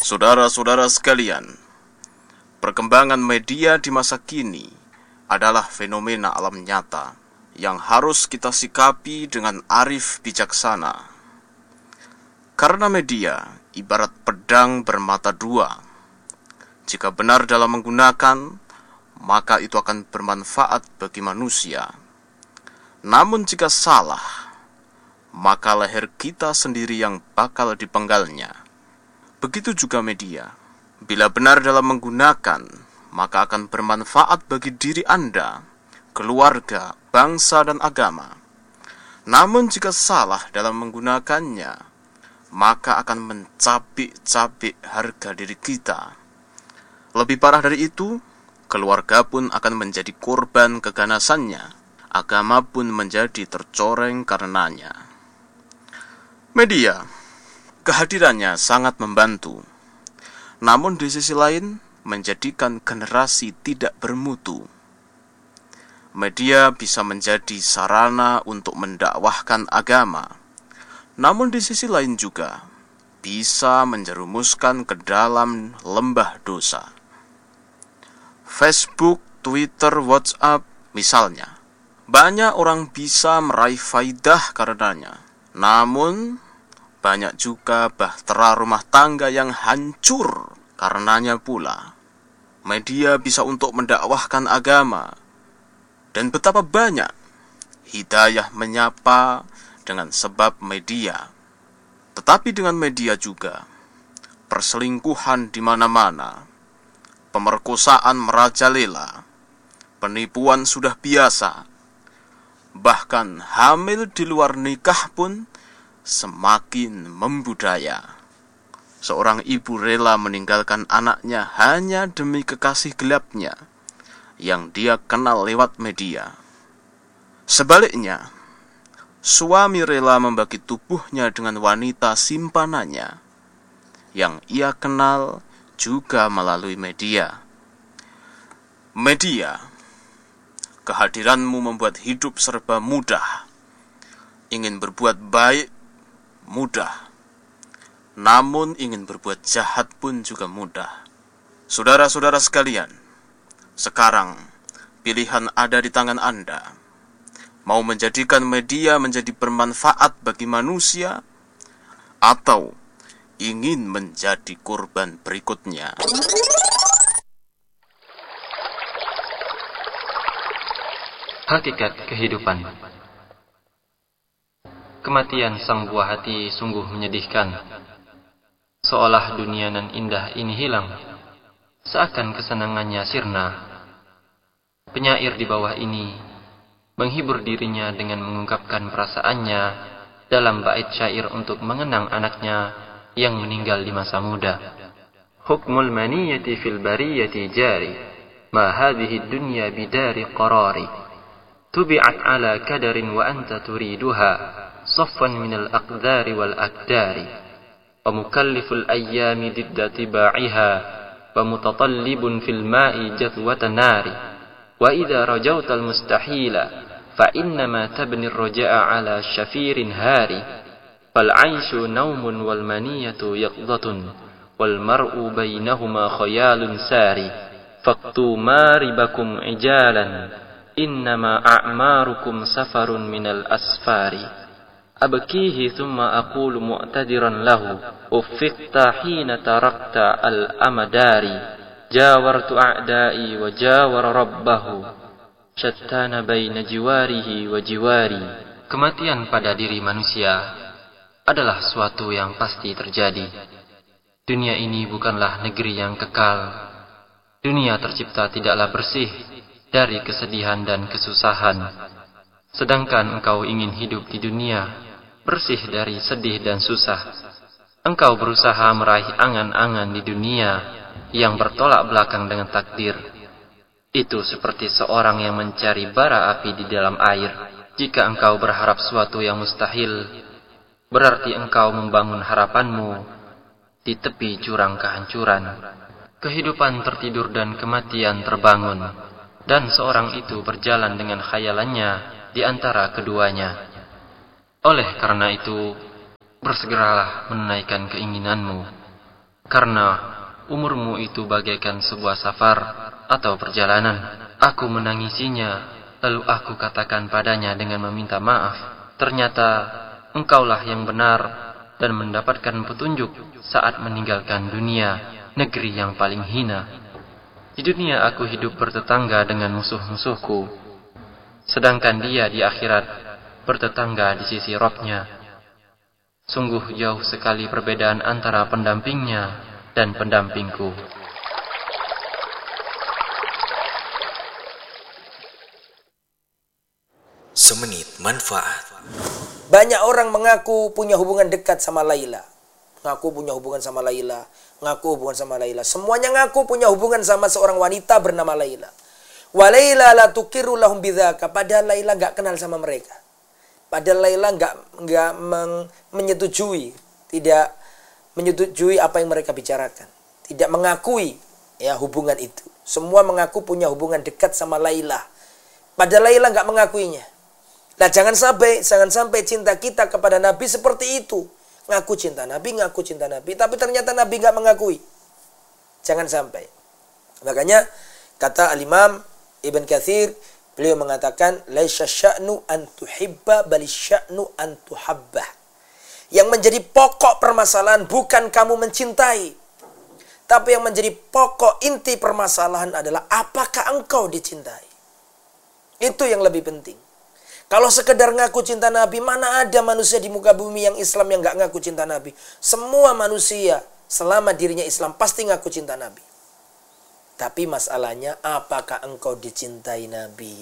Saudara-saudara sekalian, perkembangan media di masa kini adalah fenomena alam nyata yang harus kita sikapi dengan arif bijaksana. Karena media ibarat pedang bermata dua. Jika benar dalam menggunakan, maka itu akan bermanfaat bagi manusia. Namun jika salah, maka leher kita sendiri yang bakal dipenggalnya. Begitu juga media. Bila benar dalam menggunakan, maka akan bermanfaat bagi diri Anda, keluarga, bangsa, dan agama. Namun jika salah dalam menggunakannya, maka akan mencabik-cabik harga diri kita. Lebih parah dari itu, keluarga pun akan menjadi korban keganasannya. Agama pun menjadi tercoreng karenanya. Media, kehadirannya sangat membantu. Namun di sisi lain, menjadikan generasi tidak bermutu. Media bisa menjadi sarana untuk mendakwahkan agama. Namun di sisi lain juga, bisa menjerumuskan ke dalam lembah dosa. Facebook, Twitter, WhatsApp, misalnya. Banyak orang bisa meraih faidah karenanya. Namun, banyak juga bahtera rumah tangga yang hancur karenanya pula. Media bisa untuk mendakwahkan agama. Dan betapa banyak hidayah menyapa dengan sebab media. Tetapi dengan media juga, perselingkuhan di mana-mana, pemerkosaan merajalela, penipuan sudah biasa, bahkan hamil di luar nikah pun semakin membudaya. Seorang ibu rela meninggalkan anaknya hanya demi kekasih gelapnya yang dia kenal lewat media. Sebaliknya, suami rela membagi tubuhnya dengan wanita simpanannya yang ia kenal juga melalui media. Media, kehadiranmu membuat hidup serba mudah. Ingin berbuat baik mudah, namun ingin berbuat jahat pun juga mudah. Saudara-saudara sekalian, sekarang pilihan ada di tangan Anda. Mau menjadikan media menjadi bermanfaat bagi manusia, atau ingin menjadi korban berikutnya. Hakikat kehidupan. Kematian sang buah hati sungguh menyedihkan. Seolah dunia nan indah ini hilang, seakan kesenangannya sirna. Penyair di bawah ini menghibur dirinya dengan mengungkapkan perasaannya dalam bait syair untuk mengenang anaknya yang meninggal di masa muda. Hukmul maniyati fil bariyati jari, ma hadhihi dunya bidari qarari. Tubi'at ala kadarin wa anta turiduha, صفا من الأقدار والأكدار ومكلف الأيام ضد طباعها ومتطلب في الماء جذوة نار وإذا رجوت المستحيل فإنما تبني الرجاء على شفير هاري فالعيش نوم والمنية يقظة والمرء بينهما خيال ساري فاقتوا ماربكم عجالا إنما أعماركم سفر من الأسفار أبكيه ثم أقول مؤتدرا له أفقت حين تركت الأمدار جاورت أعدائي وجاور ربه شتان بين جواره وجواري. Kematian pada diri manusia adalah suatu yang pasti terjadi. Dunia ini bukanlah negeri yang kekal. Dunia tercipta tidaklah bersih dari kesedihan dan kesusahan. Sedangkan engkau ingin hidup di dunia bersih dari sedih dan susah. Engkau berusaha meraih angan-angan di dunia yang bertolak belakang dengan takdir. Itu seperti seorang yang mencari bara api di dalam air. Jika engkau berharap suatu yang mustahil, berarti engkau membangun harapanmu di tepi jurang kehancuran. Kehidupan tertidur dan kematian terbangun, dan seorang itu berjalan dengan khayalannya di antara keduanya. Oleh karena itu, bersegeralah menunaikan keinginanmu. Karena umurmu itu bagaikan sebuah safar atau perjalanan. Aku menangisinya, lalu aku katakan padanya dengan meminta maaf. Ternyata engkaulah yang benar dan mendapatkan petunjuk saat meninggalkan dunia, negeri yang paling hina. Di dunia aku hidup bertetangga dengan musuh-musuhku, sedangkan dia di akhirat bertetangga di sisi Rabb-Nya. Sungguh jauh sekali perbedaan antara pendampingnya dan pendampingku. Semenit manfaat. Banyak orang mengaku punya hubungan dekat sama Laila. Ngaku punya hubungan sama Laila. Ngaku hubungan sama Laila. Semuanya ngaku punya hubungan sama seorang wanita bernama Laila. Wa Laila la tukiru lahum bidzaka. Padahal Laila enggak kenal sama mereka. Padahal Laila enggak menyetujui, tidak menyetujui apa yang mereka bicarakan. Tidak mengakui ya hubungan itu. Semua mengaku punya hubungan dekat sama Laila. Padahal Laila enggak mengakuinya. Nah, jangan sampai cinta kita kepada Nabi seperti itu. Ngaku cinta Nabi, tapi ternyata Nabi enggak mengakui. Jangan sampai. Makanya kata Al-Imam Ibn Katsir, beliau mengatakan laisa sya'nu an tuhibba bal sya'nu an tuhabbah. Yang menjadi pokok permasalahan bukan kamu mencintai, tapi yang menjadi pokok inti permasalahan adalah apakah engkau dicintai. Itu yang lebih penting. Kalau sekedar ngaku cinta Nabi, mana ada manusia di muka bumi yang Islam yang enggak ngaku cinta Nabi. Semua manusia selama dirinya Islam pasti ngaku cinta Nabi. Tapi masalahnya, apakah engkau dicintai Nabi?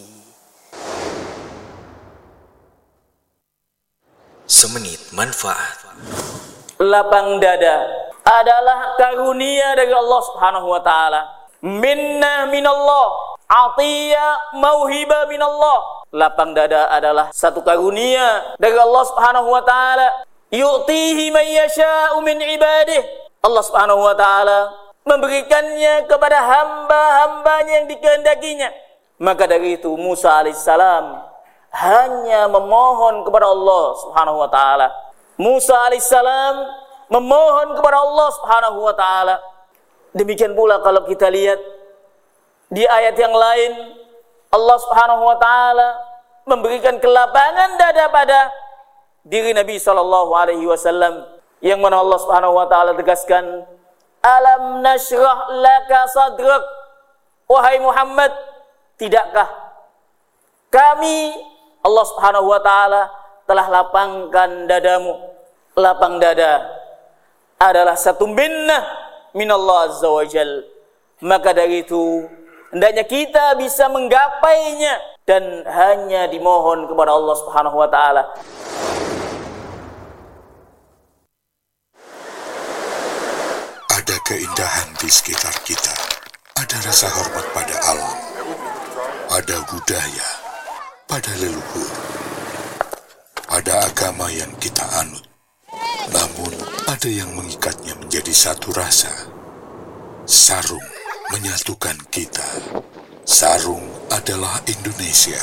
Semenit manfaat. Lapang dada adalah karunia dari Allah Subhanahu wa taala. Minna minallah, atiyah mauhibah minallah. Lapang dada adalah satu karunia dari Allah Subhanahu wa taala. Yu'tihi man yasha'u min ibadih. Allah Subhanahu wa taala memberikannya kepada hamba-hambanya yang dikehendakinya. Maka dari itu Musa alaihissalam hanya memohon kepada Allah Subhanahu wa taala. Musa alaihissalam memohon kepada Allah Subhanahu wa taala. Demikian pula kalau kita lihat di ayat yang lain, Allah Subhanahu wa taala memberikan kelapangan dada pada diri Nabi sallallahu alaihi wasallam, yang mana Allah Subhanahu wa taala tegaskan, alam nashrah laka sadrak. Wahai Muhammad, tidakkah kami, Allah Subhanahu wa taala, telah lapangkan dadamu? Lapang dada adalah satu minnah minallah azza wa jal. Maka dari itu hendaknya kita bisa menggapainya dan hanya dimohon kepada Allah Subhanahu wa taala. Ada keindahan di sekitar kita. Ada rasa hormat pada alam. Ada budaya pada leluhur. Ada agama yang kita anut. Namun ada yang mengikatnya menjadi satu rasa. Sarung menyatukan kita. Sarung adalah Indonesia.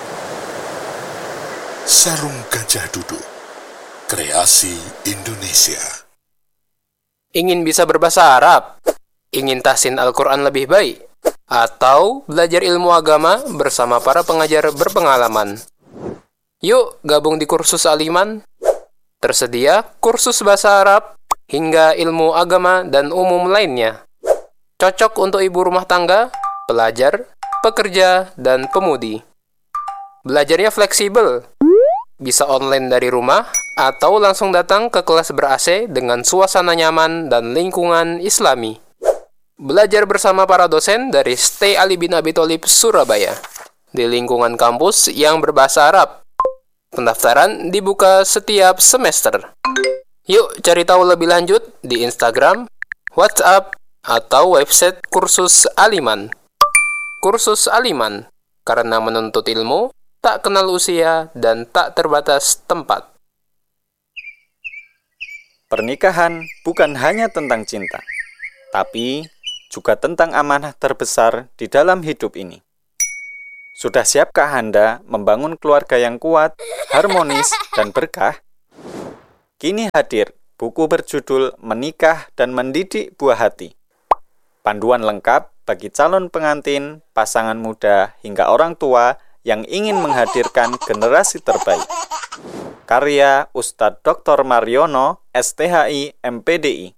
Sarung Gajah Duduk. Kreasi Indonesia. Ingin bisa berbahasa Arab? Ingin tahsin Al-Quran lebih baik? Atau belajar ilmu agama bersama para pengajar berpengalaman? Yuk gabung di kursus Aliman. Tersedia kursus bahasa Arab hingga ilmu agama dan umum lainnya. Cocok untuk ibu rumah tangga, pelajar, pekerja, dan pemudi. Belajarnya fleksibel. Bisa online dari rumah atau langsung datang ke kelas ber-AC dengan suasana nyaman dan lingkungan Islami. Belajar bersama para dosen dari Stay Ali bin Abi Thalib Surabaya di lingkungan kampus yang berbahasa Arab. Pendaftaran dibuka setiap semester. Yuk cari tahu lebih lanjut di Instagram, WhatsApp, atau website kursus Aliman. Kursus Aliman, karena menuntut ilmu tak kenal usia dan tak terbatas tempat. Pernikahan bukan hanya tentang cinta, tapi juga tentang amanah terbesar di dalam hidup ini. Sudah siapkah Anda membangun keluarga yang kuat, harmonis, dan berkah? Kini hadir buku berjudul Menikah dan Mendidik Buah Hati. Panduan lengkap bagi calon pengantin, pasangan muda, hingga orang tua yang ingin menghadirkan generasi terbaik. Karya Ustadz Dr. Mariono, STHI, MPDI.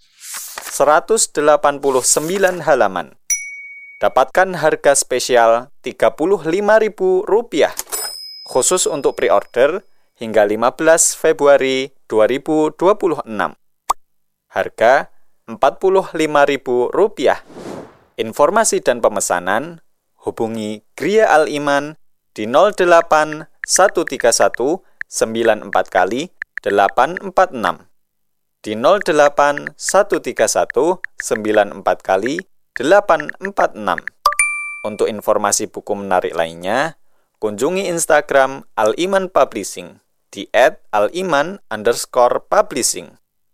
189 halaman. Dapatkan harga spesial Rp35.000 khusus untuk pre-order hingga 15 Februari 2026. Harga Rp45.000. Informasi dan pemesanan hubungi Gria Al-Iman di 08 131 94 kali 846. Di 08 131 94 kali 846. Untuk informasi buku menarik lainnya, kunjungi Instagram Al-Iman Publishing di @aliman_publishing.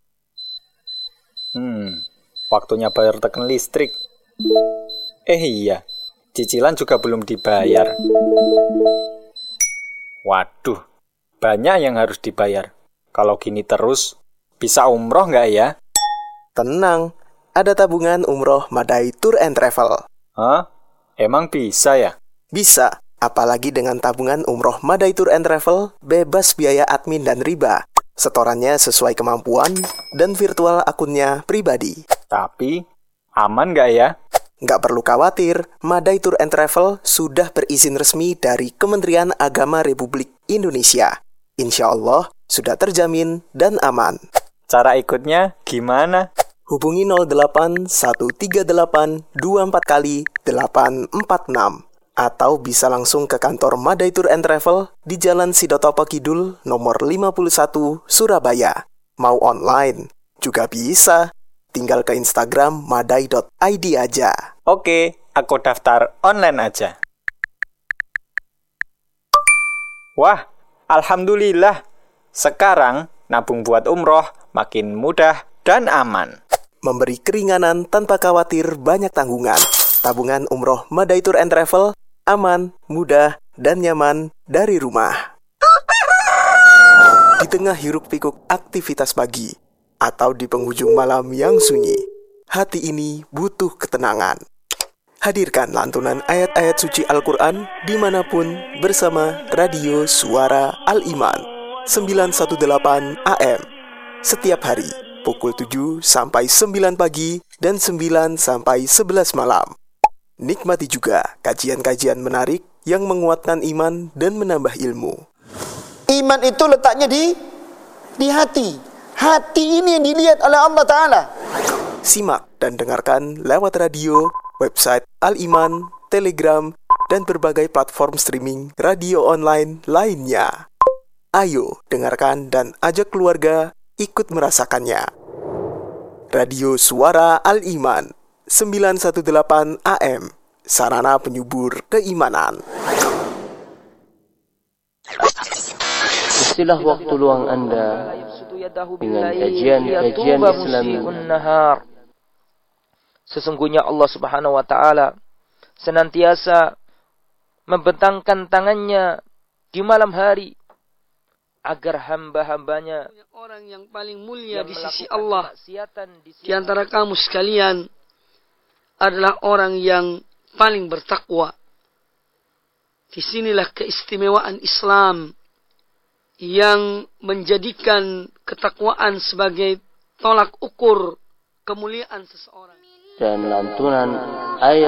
Waktunya bayar tekan listrik. Iya, cicilan juga belum dibayar. Waduh, banyak yang harus dibayar. Kalau gini terus, bisa umroh nggak ya? Tenang, ada tabungan umroh Madai Tour and Travel. Hah? Emang bisa ya? Bisa, apalagi dengan tabungan umroh Madai Tour and Travel, bebas biaya admin dan riba. Setorannya sesuai kemampuan dan virtual akunnya pribadi. Tapi, aman nggak ya? Nggak perlu khawatir, Madai Tour and Travel sudah berizin resmi dari Kementerian Agama Republik Indonesia. Insya Allah, sudah terjamin dan aman. Cara ikutnya gimana? Hubungi 08 138 24 kali 846 atau bisa langsung ke kantor Madai Tour and Travel di Jalan Sidotopo Kidul nomor 51 Surabaya. Mau online juga bisa. Tinggal ke Instagram madai.id aja. Oke, aku daftar online aja. Wah, alhamdulillah. Sekarang nabung buat umroh makin mudah dan aman. Memberi keringanan tanpa khawatir banyak tanggungan. Tabungan umroh Madai Tour and Travel aman, mudah, dan nyaman dari rumah. Di tengah hiruk-pikuk aktivitas pagi atau di penghujung malam yang sunyi, hati ini butuh ketenangan. Hadirkan lantunan ayat-ayat suci Al-Quran dimanapun bersama Radio Suara Al-Iman 918 AM setiap hari pukul 7 sampai 9 pagi dan 9 sampai 11 malam. Nikmati juga kajian-kajian menarik yang menguatkan iman dan menambah ilmu. Iman itu letaknya di hati. Hati ini yang dilihat oleh Allah Ta'ala. Simak dan dengarkan lewat radio, website Al-Iman, Telegram, dan berbagai platform streaming radio online lainnya. Ayo dengarkan dan ajak keluarga ikut merasakannya. Radio Suara Al-Iman 918 AM, sarana penyubur keimanan. Istilah waktu luang Anda dengan kajian-kajian Islami. Sesungguhnya Allah Subhanahu wa taala senantiasa membentangkan tangannya di malam hari agar hamba-hambanya orang yang paling mulia di sisi Allah di antara kamu sekalian adalah orang yang paling bertakwa. Disinilah keistimewaan Islam yang menjadikan ketakwaan sebagai tolak ukur kemuliaan seseorang. Dan lantunan ayat